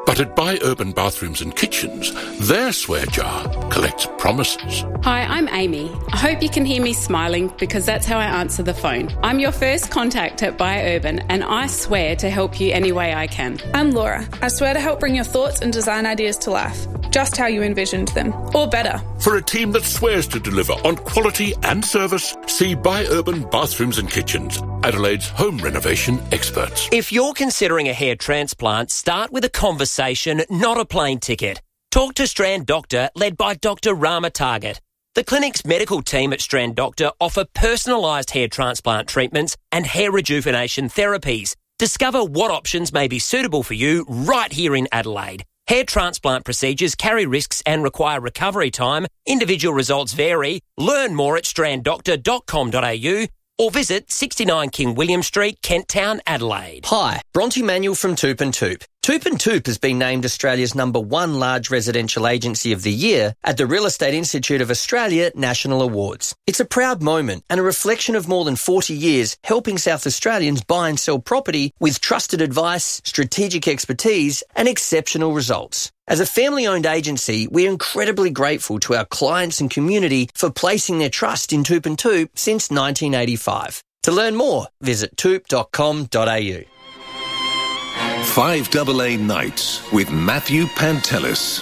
But at Buy Urban Bathrooms and Kitchens, their swear jar collects promises. Hi, I'm Amy. I hope you can hear me smiling because that's how I answer the phone. I'm your first contact at Buy Urban and I swear to help you any way I can. I'm Laura. I swear to help bring your thoughts and design ideas to life, just how you envisioned them, or better. For a team that swears to deliver on quality and service, see Buy Urban Bathrooms and Kitchens, Adelaide's home renovation experts. If you're considering a hair transplant, start with a conversation, not a plane ticket. Talk to Strand Doctor, led by Doctor Rama Target. The clinic's medical team at Strand Doctor offer personalised hair transplant treatments and hair rejuvenation therapies. Discover what options may be suitable for you right here in Adelaide. Hair transplant procedures carry risks and require recovery time. Individual results vary. Learn more at strand doctor dot com dot a u or visit sixty-nine King William Street, Kent Town, Adelaide. Hi, Bronte Manuel from Toop and Toop. Toop and Toop has been named Australia's number one large residential agency of the year at the Real Estate Institute of Australia National Awards. It's a proud moment and a reflection of more than forty years helping South Australians buy and sell property with trusted advice, strategic expertise and exceptional results. As a family-owned agency, we're incredibly grateful to our clients and community for placing their trust in Toop and Toop since nineteen eighty-five. To learn more, visit toop dot com dot a u. five double A Nights with Matthew Pantelis.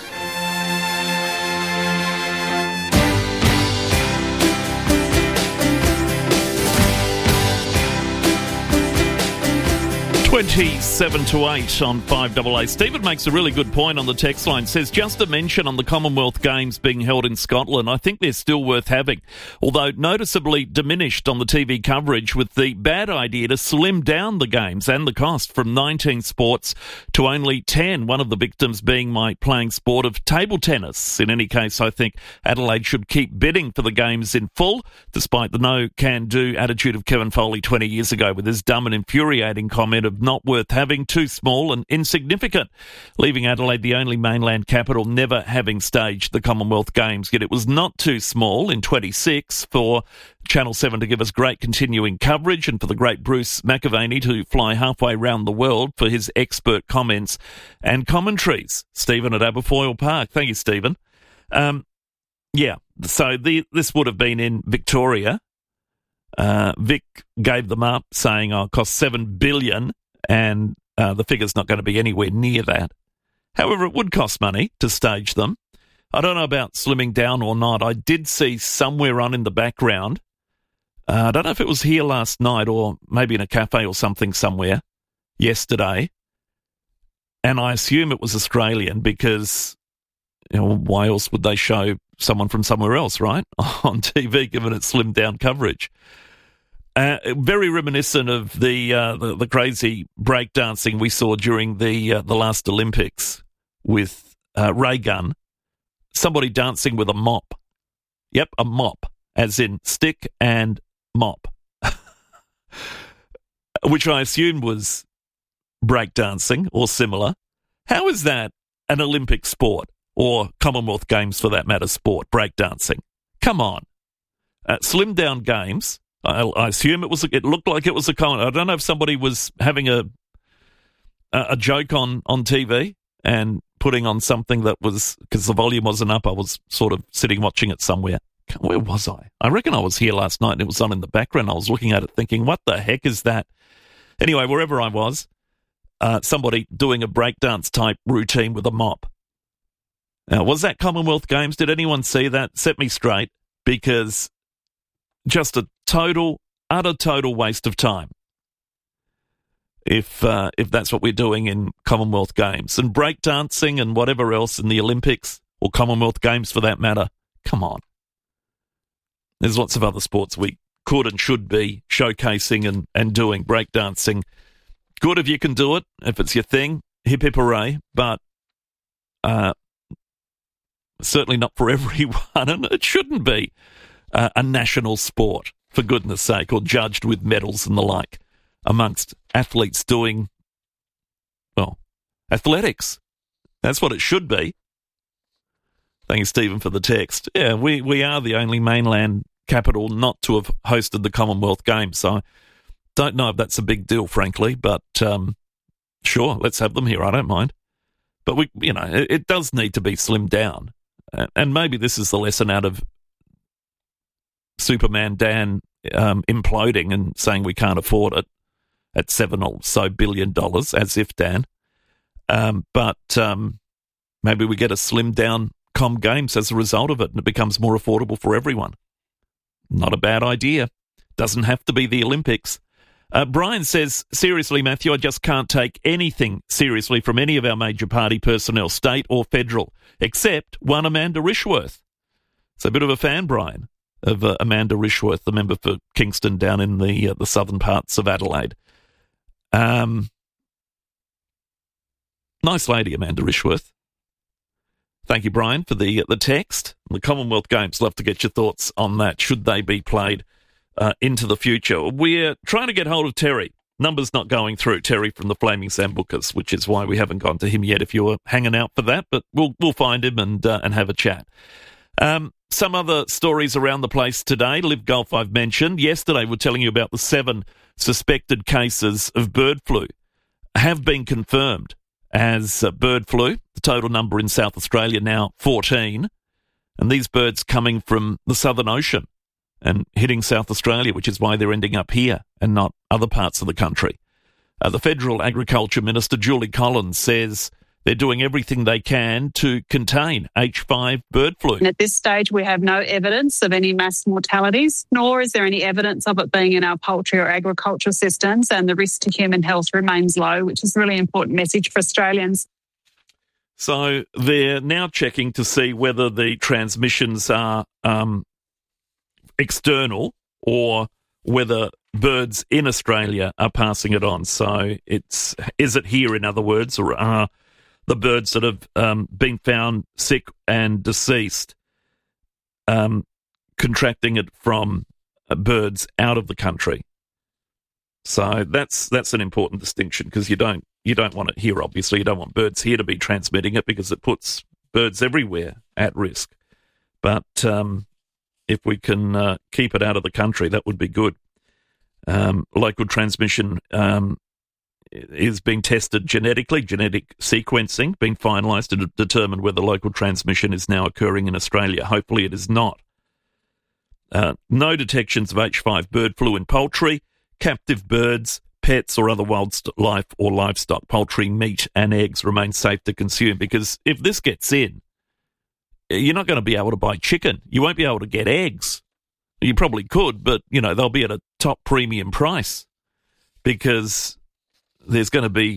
twenty-seven to eight on five double A. Stephen makes a really good point on the text line. Says, just a mention on the Commonwealth Games being held in Scotland. I think they're still worth having, although noticeably diminished on the T V coverage with the bad idea to slim down the games and the cost from nineteen sports to only ten, one of the victims being my playing sport of table tennis. In any case, I think Adelaide should keep bidding for the games in full, despite the no-can-do attitude of Kevin Foley twenty years ago with his dumb and infuriating comment of not worth having, too small and insignificant, leaving Adelaide the only mainland capital never having staged the Commonwealth Games. Yet it was not too small in twenty-six for Channel seven to give us great continuing coverage and for the great Bruce McAvaney to fly halfway round the world for his expert comments and commentaries. Stephen at Aberfoyle Park. Thank you, Stephen. Um, yeah, so the, this would have been in Victoria. Uh, Vic gave them up, saying, oh, it cost seven billion dollars. And uh, the figure's not going to be anywhere near that. However, it would cost money to stage them. I don't know about slimming down or not. I did see somewhere on in the background, uh, I don't know if it was here last night or maybe in a cafe or something somewhere yesterday, and I assume it was Australian because, you know, why else would they show someone from somewhere else, right, on T V, given its slimmed down coverage? Uh, very reminiscent of the, uh, the the crazy breakdancing we saw during the uh, the last Olympics with uh, ray gun. Somebody dancing with a mop. Yep, a mop, as in stick and mop, which I assumed was breakdancing or similar. How is that an Olympic sport or Commonwealth Games for that matter sport, breakdancing? Come on. Uh, slimmed down games. I, I assume it was. It looked like it was a comment. I don't know if somebody was having a a, a joke on, on T V and putting on something that was, because the volume wasn't up. I was sort of sitting watching it somewhere. Where was I? I reckon I was here last night and it was on in the background. I was looking at it thinking, what the heck is that? Anyway, wherever I was, uh, somebody doing a breakdance type routine with a mop. Now, was that Commonwealth Games? Did anyone see that? Set me straight, because just a total, utter total waste of time if uh, if that's what we're doing in Commonwealth Games. And breakdancing and whatever else in the Olympics, or Commonwealth Games for that matter, come on. There's lots of other sports we could and should be showcasing and, and doing. Breakdancing, good if you can do it, if it's your thing, hip hip hooray, but uh, certainly not for everyone, and it shouldn't be uh, a national sport, for goodness sake, or judged with medals and the like amongst athletes doing, well, athletics. That's what it should be. Thank you, Stephen, for the text. Yeah, we, we are the only mainland capital not to have hosted the Commonwealth Games, so I don't know if that's a big deal, frankly, but um, sure, let's have them here. I don't mind. But, we, you know, it, it does need to be slimmed down. Uh, and maybe this is the lesson out of Superman Dan um, imploding and saying we can't afford it at seven or so billion dollars, as if, Dan. Um, but um, maybe we get a slimmed down Com Games as a result of it, and it becomes more affordable for everyone. Not a bad idea. Doesn't have to be the Olympics. Uh, Brian says, seriously, Matthew, I just can't take anything seriously from any of our major party personnel, state or federal, except one Amanda Rishworth. It's a bit of a fan, Brian, of uh, Amanda Rishworth, the member for Kingston down in the uh, the southern parts of Adelaide. Um, nice lady, Amanda Rishworth. Thank you, Brian, for the the text. The Commonwealth Games, love to get your thoughts on that. Should they be played uh, into the future? We're trying to get hold of Terry. Number's not going through, Terry from the Flaming Sambucas, which is why we haven't gone to him yet if you were hanging out for that, but we'll we'll find him and uh, and have a chat. Um, some other stories around the place today. Live Golf I've mentioned. Yesterday we're telling you about the seven suspected cases of bird flu have been confirmed as uh, bird flu. The total number in South Australia now fourteen. And these birds coming from the Southern Ocean and hitting South Australia, which is why they're ending up here and not other parts of the country. Uh, the Federal Agriculture Minister, Julie Collins, says they're doing everything they can to contain H five bird flu. And at this stage, we have no evidence of any mass mortalities, nor is there any evidence of it being in our poultry or agriculture systems, and the risk to human health remains low, which is a really important message for Australians. So they're now checking to see whether the transmissions are um, external or whether birds in Australia are passing it on. So it's is it here, in other words, or are the birds that have um, been found sick and deceased um, contracting it from uh, birds out of the country? So that's that's an important distinction, because you don't you don't want it here. Obviously, you don't want birds here to be transmitting it, because it puts birds everywhere at risk. But um, if we can uh, keep it out of the country, that would be good. Um, local transmission um, is being tested genetically, genetic sequencing being finalised to de- determine whether local transmission is now occurring in Australia. Hopefully, it is not. Uh, no detections of H five bird flu in poultry, captive birds, pets or other wildlife or livestock. Poultry, meat and eggs remain safe to consume, because if this gets in, you're not going to be able to buy chicken. You won't be able to get eggs. You probably could, but, you know, they'll be at a top premium price, because there's going to be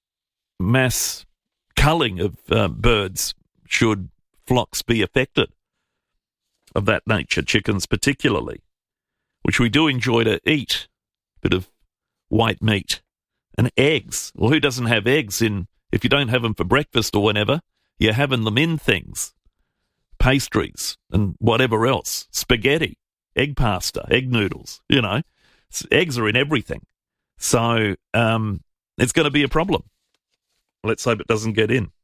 mass culling of uh, birds should flocks be affected of that nature, chickens particularly, which we do enjoy to eat. Bit of white meat and eggs. Well, who doesn't have eggs in, if you don't have them for breakfast or whenever, you're having them in things, pastries and whatever else, spaghetti, egg pasta, egg noodles, you know, eggs are in everything. So um, it's going to be a problem. Let's hope it doesn't get in.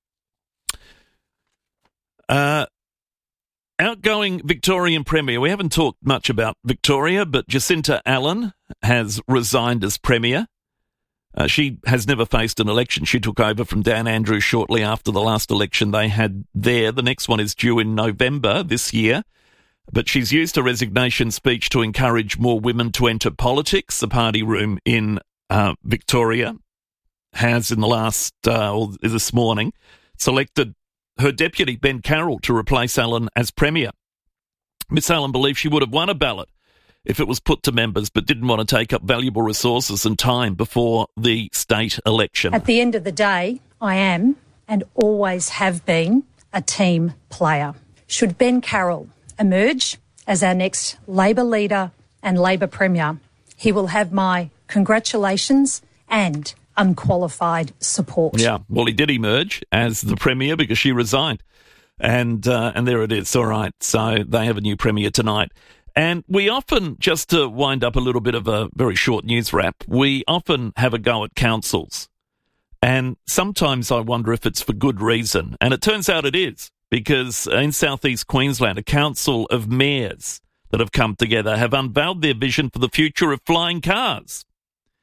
Uh, outgoing Victorian Premier. We haven't talked much about Victoria, but Jacinta Allen has resigned as Premier. Uh, she has never faced an election. She took over from Dan Andrews shortly after the last election they had there. The next one is due in November this year. But she's used her resignation speech to encourage more women to enter politics. The party room in uh, Victoria has, in the last, uh, or this morning, selected her deputy, Ben Carroll, to replace Allen as Premier. Miss Allen believes she would have won a ballot if it was put to members, but didn't want to take up valuable resources and time before the state election. At the end of the day, I am and always have been a team player. Should Ben Carroll emerge as our next Labor leader and Labor Premier, he will have my congratulations and unqualified support. Yeah, well, he did emerge as the Premier because she resigned. And uh, and there it is. All right, so they have a new Premier tonight. And we often, just to wind up a little bit of a very short news wrap, we often have a go at councils. And sometimes I wonder if it's for good reason. And it turns out it is, because in southeast Queensland, a council of mayors that have come together have unveiled their vision for the future of flying cars.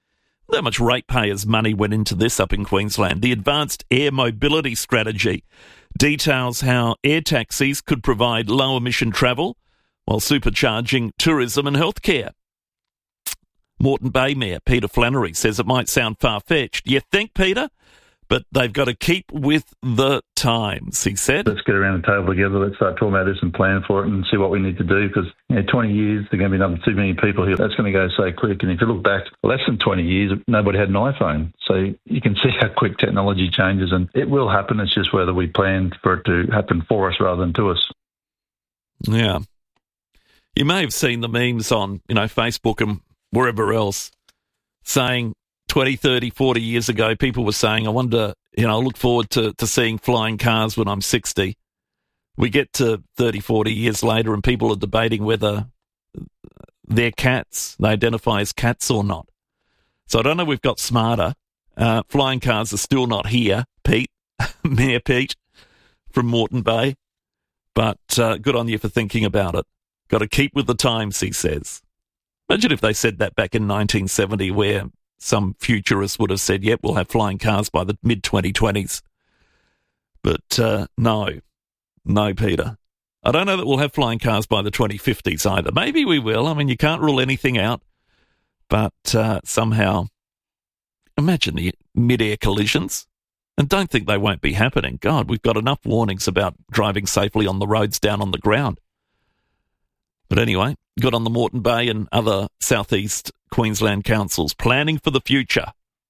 How much ratepayers' money went into this up in Queensland? The Advanced Air Mobility Strategy details how air taxis could provide low-emission travel while supercharging tourism and healthcare. Moreton Bay Mayor Peter Flannery says it might sound far-fetched. You think, Peter? But they've got to keep with the times, he said. Let's get around the table together. Let's start talking about this and plan for it and see what we need to do, because you know, twenty years, there are going to be another two million people here. That's going to go so quick. And if you look back less than twenty years, nobody had an iPhone. So you can see how quick technology changes, and it will happen. It's just whether we plan for it to happen for us rather than to us. Yeah. You may have seen the memes on, you know, Facebook and wherever else saying twenty, thirty, forty years ago, people were saying, I wonder, you know, I look forward to, to seeing flying cars when I'm sixty. We get to thirty, forty years later and people are debating whether they're cats, they identify as cats or not. So I don't know if we've got smarter. Uh, flying cars are still not here, Pete, Mayor Pete from Moreton Bay. But uh, good on you for thinking about it. Got to keep with the times, he says. Imagine if they said that back in nineteen seventy, where some futurist would have said, yep, we'll have flying cars by the mid twenty twenties. But uh, no, no, Peter. I don't know that we'll have flying cars by the twenty fifties either. Maybe we will. I mean, you can't rule anything out. But uh, somehow, imagine the mid-air collisions. And don't think they won't be happening. God, we've got enough warnings about driving safely on the roads down on the ground. But anyway, good on the Moreton Bay and other southeast Queensland councils planning for the future.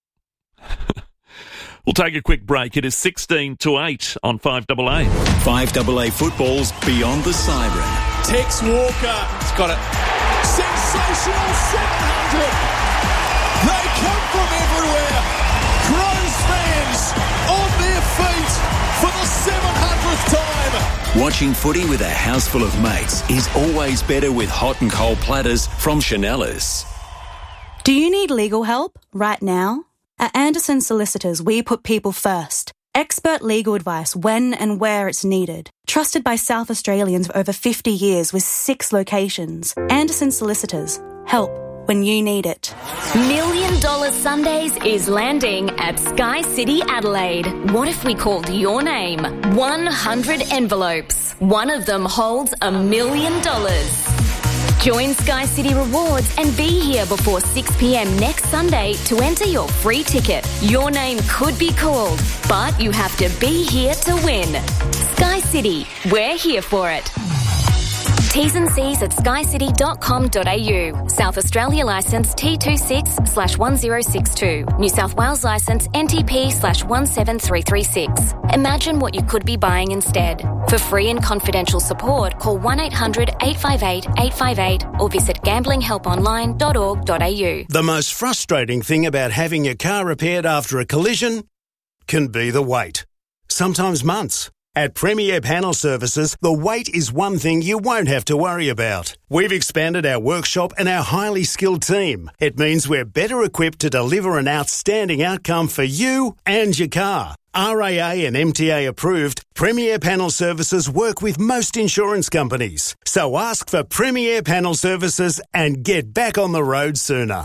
We'll take a quick break. It is sixteen to eight on five A A. five A A football's Beyond the Siren. Tex Walker. He's got it. Sensational seven hundred. They come from everywhere. Crows fans on their feet for the seven hundredth time. Watching footy with a house full of mates is always better with hot and cold platters from Chanellas. Do you need legal help right now? At Anderson Solicitors, we put people first. Expert legal advice when and where it's needed. Trusted by South Australians for over fifty years with six locations. Anderson Solicitors. Help when you need it. Million Dollar Sundays is landing at Sky City Adelaide. What if we called your name? one hundred envelopes. One of them holds a million dollars. Join Sky City Rewards and be here before six p.m. next Sunday to enter your free ticket. Your name could be called, but you have to be here to win. Sky City, we're here for it. T's and C's at sky city dot com dot a u. South Australia licence T twenty-six slash one zero six two. New South Wales licence N T P slash one seven three three six. Imagine what you could be buying instead. For free and confidential support, call one eight hundred eight five eight eight five eight or visit gambling help online dot org dot a u. The most frustrating thing about having your car repaired after a collision can be the wait. Sometimes months. At Premier Panel Services, the wait is one thing you won't have to worry about. We've expanded our workshop and our highly skilled team. It means we're better equipped to deliver an outstanding outcome for you and your car. R A A and M T A approved, Premier Panel Services work with most insurance companies. So ask for Premier Panel Services and get back on the road sooner.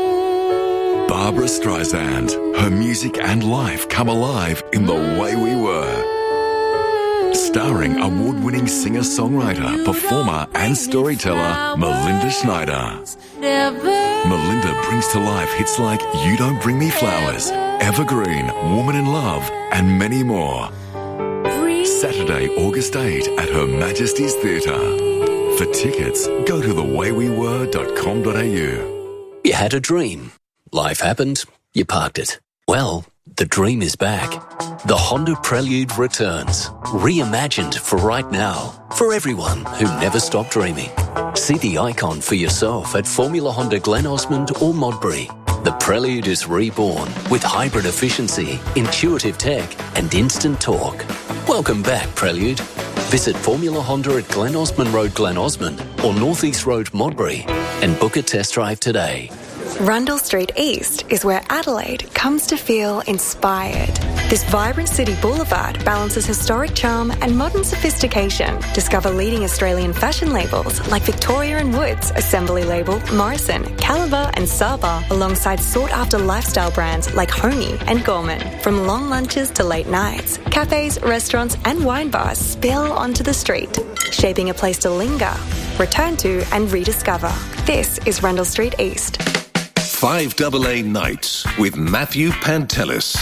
Barbara Streisand. Her music and life come alive in The Way We Were. Starring award-winning singer-songwriter, performer and storyteller Melinda Schneider. Melinda brings to life hits like You Don't Bring Me Flowers, Evergreen, Woman in Love and many more. Saturday, August eighth at Her Majesty's Theatre. For tickets, go to the way we were dot com dot a u. You had a dream. Life happened. You parked it. Well, the dream is back. The Honda Prelude returns. Reimagined for right now. For everyone who never stopped dreaming. See the icon for yourself at Formula Honda Glen Osmond or Modbury. The Prelude is reborn with hybrid efficiency, intuitive tech and instant torque. Welcome back, Prelude. Visit Formula Honda at Glen Osmond Road, Glen Osmond or North East Road, Modbury and book a test drive today. Rundle Street East is where Adelaide comes to feel inspired. This vibrant city boulevard balances historic charm and modern sophistication. Discover leading Australian fashion labels like Victoria and Woods, Assembly Label, Morrison, Caliber and Saba, alongside sought-after lifestyle brands like Honey and Gorman. From long lunches to late nights, cafes, restaurants and wine bars spill onto the street, shaping a place to linger, return to and rediscover. This is Rundle Street East. five A A Nights with Matthew Pantelis.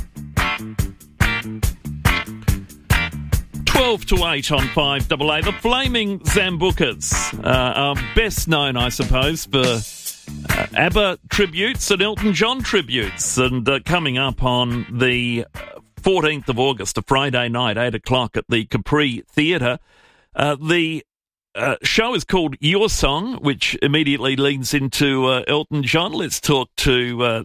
twelve to eight on five A A. The Flaming Zambucas uh, are best known, I suppose, for uh, ABBA tributes and Elton John tributes. And uh, coming up on the fourteenth of August, a Friday night, eight o'clock at the Capri Theatre, uh, the Uh, show is called Your Song, which immediately leads into uh, Elton John. Let's talk to uh,